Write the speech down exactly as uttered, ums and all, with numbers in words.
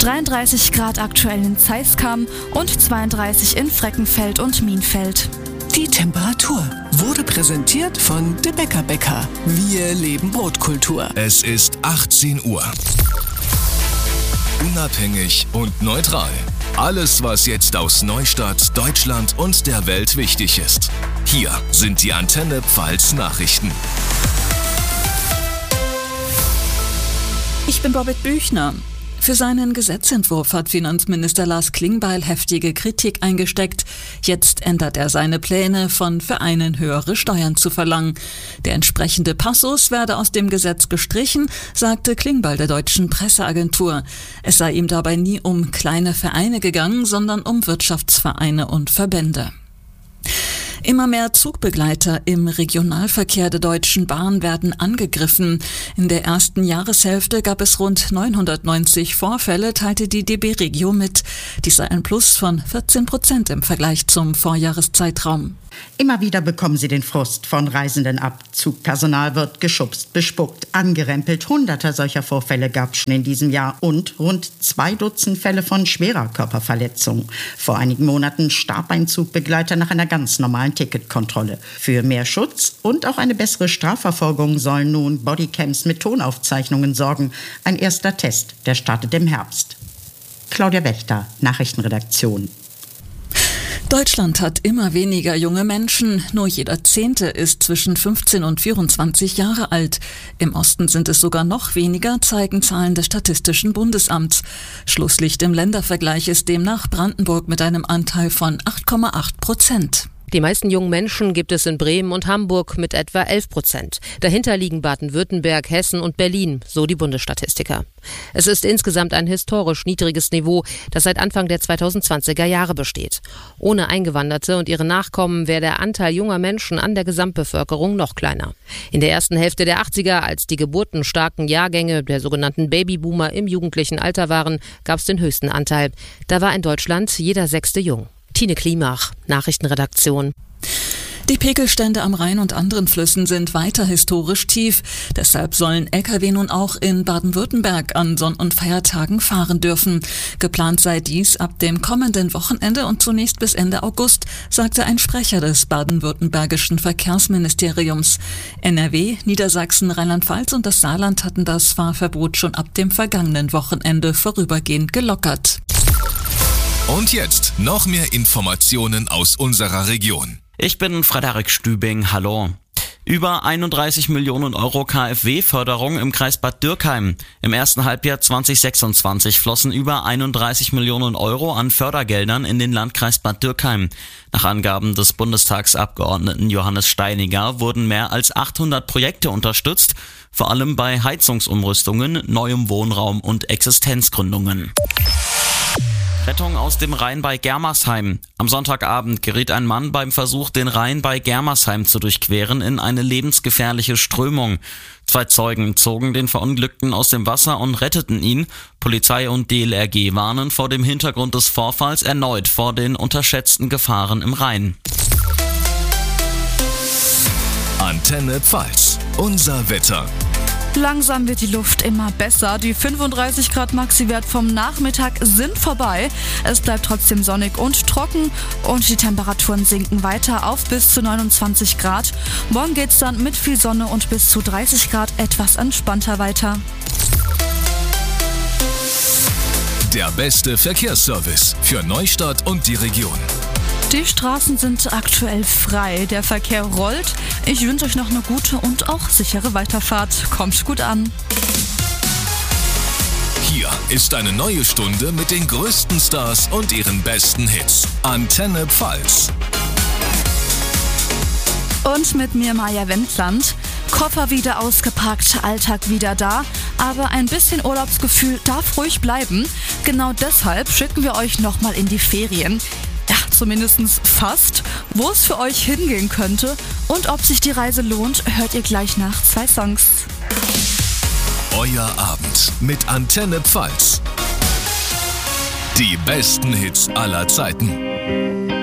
dreiunddreißig Grad aktuell in Zeiskam und zweiunddreißig in Freckenfeld und Mienfeld. Die Temperatur wurde präsentiert von De Bäcker Bäcker. Wir leben Brotkultur. Es ist achtzehn Uhr. Unabhängig und neutral. Alles, was jetzt aus Neustadt, Deutschland und der Welt wichtig ist. Hier sind die Antenne Pfalz Nachrichten. Ich bin Bobbit Büchner. Für seinen Gesetzentwurf hat Finanzminister Lars Klingbeil heftige Kritik eingesteckt. Jetzt ändert er seine Pläne, von Vereinen höhere Steuern zu verlangen. Der entsprechende Passus werde aus dem Gesetz gestrichen, sagte Klingbeil der deutschen Presseagentur. Es sei ihm dabei nie um kleine Vereine gegangen, sondern um Wirtschaftsvereine und Verbände. Immer mehr Zugbegleiter im Regionalverkehr der Deutschen Bahn werden angegriffen. In der ersten Jahreshälfte gab es rund neunhundertneunzig Vorfälle, teilte die D B Regio mit. Dies sei ein Plus von vierzehn Prozent im Vergleich zum Vorjahreszeitraum. Immer wieder bekommen sie den Frust von Reisenden ab. Zugpersonal wird geschubst, bespuckt, angerempelt. Hunderte solcher Vorfälle gab es schon in diesem Jahr und rund zwei Dutzend Fälle von schwerer Körperverletzung. Vor einigen Monaten starb ein Zugbegleiter nach einer ganz normalen Ticketkontrolle. Für mehr Schutz und auch eine bessere Strafverfolgung sollen nun Bodycams mit Tonaufzeichnungen sorgen. Ein erster Test, der startet im Herbst. Claudia Wächter, Nachrichtenredaktion. Deutschland hat immer weniger junge Menschen. Nur jeder Zehnte ist zwischen fünfzehn und vierundzwanzig Jahre alt. Im Osten sind es sogar noch weniger, zeigen Zahlen des Statistischen Bundesamts. Schlusslicht im Ländervergleich ist demnach Brandenburg mit einem Anteil von acht Komma acht Prozent. Die meisten jungen Menschen gibt es in Bremen und Hamburg mit etwa elf Prozent. Dahinter liegen Baden-Württemberg, Hessen und Berlin, so die Bundesstatistiker. Es ist insgesamt ein historisch niedriges Niveau, das seit Anfang der zweitausendzwanziger Jahre besteht. Ohne Eingewanderte und ihre Nachkommen wäre der Anteil junger Menschen an der Gesamtbevölkerung noch kleiner. In der ersten Hälfte der achtziger, als die geburtenstarken Jahrgänge der sogenannten Babyboomer im jugendlichen Alter waren, gab es den höchsten Anteil. Da war in Deutschland jeder Sechste jung. Tine Klimach, Nachrichtenredaktion. Die Pegelstände am Rhein und anderen Flüssen sind weiter historisch tief. Deshalb sollen L K W nun auch in Baden-Württemberg an Sonn- und Feiertagen fahren dürfen. Geplant sei dies ab dem kommenden Wochenende und zunächst bis Ende August, sagte ein Sprecher des baden-württembergischen Verkehrsministeriums. N R W, Niedersachsen, Rheinland-Pfalz und das Saarland hatten das Fahrverbot schon ab dem vergangenen Wochenende vorübergehend gelockert. Und jetzt noch mehr Informationen aus unserer Region. Ich bin Frederik Stübing, hallo. Über einunddreißig Millionen Euro K f W-Förderung im Kreis Bad Dürkheim. Im ersten Halbjahr zweitausendsechsundzwanzig flossen über einunddreißig Millionen Euro an Fördergeldern in den Landkreis Bad Dürkheim. Nach Angaben des Bundestagsabgeordneten Johannes Steiniger wurden mehr als achthundert Projekte unterstützt, vor allem bei Heizungsumrüstungen, neuem Wohnraum und Existenzgründungen. Rettung aus dem Rhein bei Germersheim. Am Sonntagabend geriet ein Mann beim Versuch, den Rhein bei Germersheim zu durchqueren, in eine lebensgefährliche Strömung. Zwei Zeugen zogen den Verunglückten aus dem Wasser und retteten ihn. Polizei und D L R G warnen vor dem Hintergrund des Vorfalls erneut vor den unterschätzten Gefahren im Rhein. Antenne Pfalz, unser Wetter. Langsam wird die Luft immer besser. Die fünfunddreißig Grad Maxi-Wert vom Nachmittag sind vorbei. Es bleibt trotzdem sonnig und trocken und die Temperaturen sinken weiter auf bis zu neunundzwanzig Grad. Morgen geht's dann mit viel Sonne und bis zu dreißig Grad etwas entspannter weiter. Der beste Verkehrsservice für Neustadt und die Region. Die Straßen sind aktuell frei, der Verkehr rollt. Ich wünsche euch noch eine gute und auch sichere Weiterfahrt. Kommt gut an. Hier ist eine neue Stunde mit den größten Stars und ihren besten Hits. Antenne Pfalz. Und mit mir Maja Wendland. Koffer wieder ausgepackt, Alltag wieder da, aber ein bisschen Urlaubsgefühl darf ruhig bleiben. Genau deshalb schicken wir euch nochmal in die Ferien. Ja, zumindest fast. Wo es für euch hingehen könnte und ob sich die Reise lohnt, hört ihr gleich nach zwei Songs. Euer Abend mit Antenne Pfalz. Die besten Hits aller Zeiten.